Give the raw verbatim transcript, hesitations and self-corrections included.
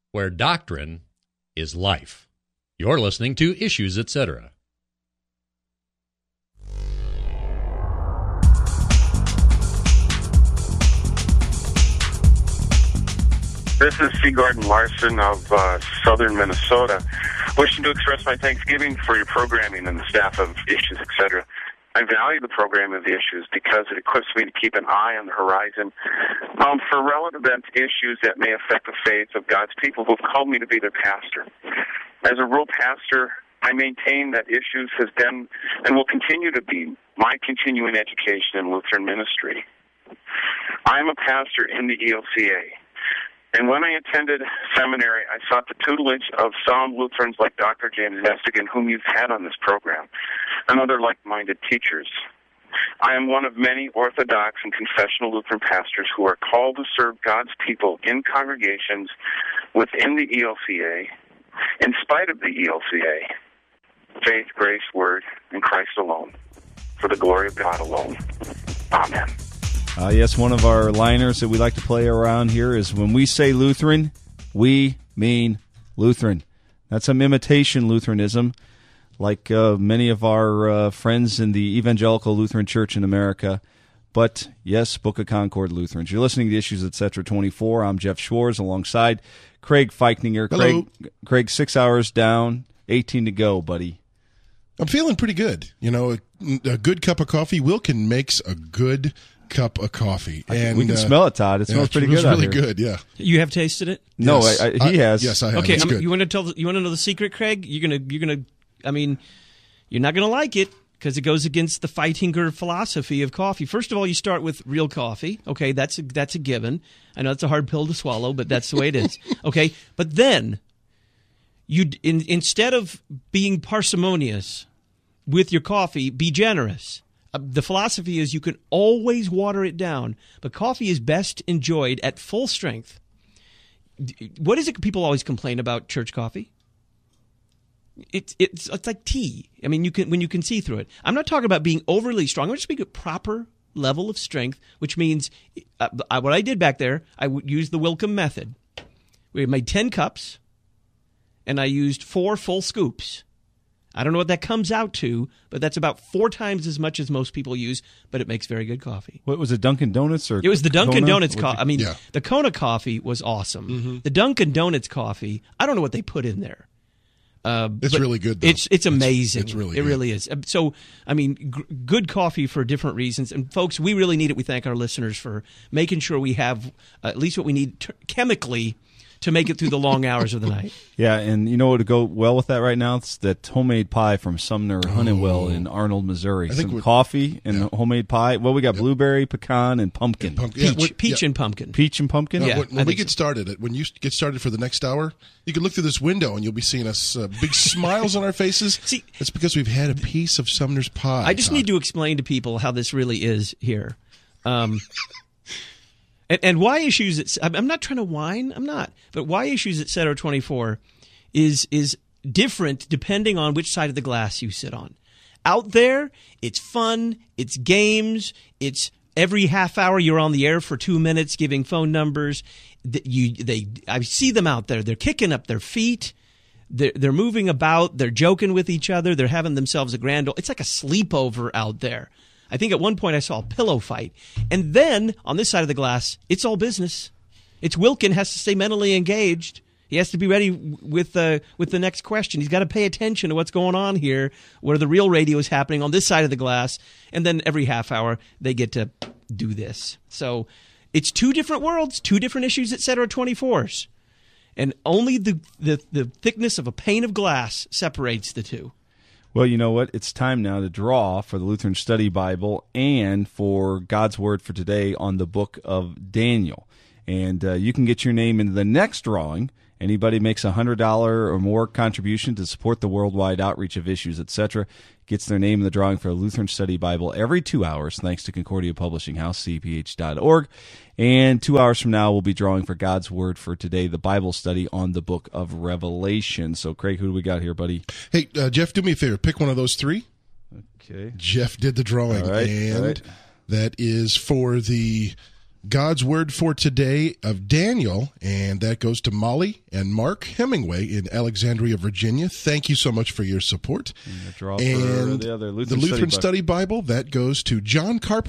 where doctrine is life. You're listening to Issues, et cetera. This is C. Gordon Larson of uh, southern Minnesota, wishing to express my thanksgiving for your programming and the staff of Issues, et cetera. I value the program of the Issues because it equips me to keep an eye on the horizon um, for relevant issues that may affect the faith of God's people who have called me to be their pastor. As a rural pastor, I maintain that Issues has been and will continue to be my continuing education in Lutheran ministry. I am a pastor in the E L C A. And when I attended seminary, I sought the tutelage of sound Lutherans like Doctor James Nestigan, whom you've had on this program, and other like-minded teachers. I am one of many Orthodox and confessional Lutheran pastors who are called to serve God's people in congregations within the E L C A, in spite of the E L C A. Faith, grace, word, and Christ alone, for the glory of God alone. Amen. Uh, yes, one of our liners that we like to play around here is when we say Lutheran, we mean Lutheran. That's some imitation Lutheranism, like uh, many of our uh, friends in the Evangelical Lutheran Church in America. But, yes, Book of Concord Lutherans. You're listening to Issues, et cetera, twenty-four. I'm Jeff Schwartz alongside Craig Feichninger. Hello. Craig, Craig, six hours down, eighteen to go, buddy. I'm feeling pretty good. You know, a, a good cup of coffee. Wilkin makes a good cup of coffee, and we can uh, smell it, Todd. It smells yeah, pretty it was good out really here. good, yeah. You have tasted it? No, yes. I, I, he I, has. Yes, I have. Okay, it's I'm, good. you want to tell? You want to know the secret, Craig? You're gonna, you're gonna. I mean, you're not gonna like it because it goes against the Feichninger philosophy of coffee. First of all, you start with real coffee. Okay, that's a, that's a given. I know it's a hard pill to swallow, but that's the way it is. Okay, but then you, in, instead of being parsimonious with your coffee, be generous. Uh, the philosophy is you can always water it down, but coffee is best enjoyed at full strength. What is it people always complain about church coffee? It's it's it's like tea. I mean, you can when you can see through it. I'm not talking about being overly strong. I'm just speaking of proper level of strength, which means uh, I, what I did back there, I would use the Wilkham method. We made ten cups, and I used four full scoops. I don't know what that comes out to, but that's about four times as much as most people use, but it makes very good coffee. What was it, Dunkin' Donuts? Or It was the Dunkin' Kona? Donuts coffee. I mean, Yeah. the Kona coffee was awesome. Mm-hmm. The Dunkin' Donuts coffee, I don't know what they put in there. Uh, It's but really good, though. It's it's amazing. It's, it's really It good. really is. So, I mean, g- good coffee for different reasons. And, folks, we really need it. We thank our listeners for making sure we have at least what we need t- chemically to make it through the long hours of the night. Yeah, and you know what would go well with that right now? It's that homemade pie from Sumner Honeywell in Arnold, Missouri. I think Some we- coffee and yeah. homemade pie. Well, we got blueberry, pecan, and pumpkin. Pumpkin. Yeah, Peach, what- peach yeah. and pumpkin. Peach and pumpkin? Now, Yeah, when I when we think get so. started, when you get started for the next hour, you can look through this window and you'll be seeing us uh, big smiles on our faces. See- It's because we've had a piece of Sumner's pie. I just Todd. need to explain to people how this really is here. Um, and, and why issues at, I'm not trying to whine, I'm not. But why issues et cetera twenty-four is is different depending on which side of the glass you sit on. Out there, it's fun, it's games, it's every half hour you're on the air for two minutes giving phone numbers. That you they I see them out there. They're kicking up their feet. They're, they're moving about. They're joking with each other. They're having themselves a grand old. It's like a sleepover out there. I think at one point I saw a pillow fight. And then on this side of the glass, it's all business. It's Wilkin has to stay mentally engaged. He has to be ready with uh, with the next question. He's got to pay attention to what's going on here, where the real radio is happening on this side of the glass. And then every half hour, they get to do this. So it's two different worlds, two different issues, et cetera, twenty-fours. And only the, the, the thickness of a pane of glass separates the two. Well, you know what? It's time now to draw for the Lutheran Study Bible and for God's Word for today on the book of Daniel. And uh, you can get your name into the next drawing. Anybody makes a one hundred dollars or more contribution to support the worldwide outreach of Issues, et cetera, gets their name in the drawing for a Lutheran Study Bible every two hours, thanks to Concordia Publishing House, C P H dot org. And two hours from now, we'll be drawing for God's Word for today, the Bible study on the book of Revelation. So, Craig, who do we got here, buddy? Hey, uh, Jeff, do me a favor. Pick one of those three. Okay. Jeff did the drawing, All right, and all right. that is for the God's Word for Today of Daniel, and that goes to Molly and Mark Hemingway in Alexandria, Virginia. Thank you so much for your support. And the draw for And the other the Lutheran Lutheran Study Study Bible, that goes to John Carpenter.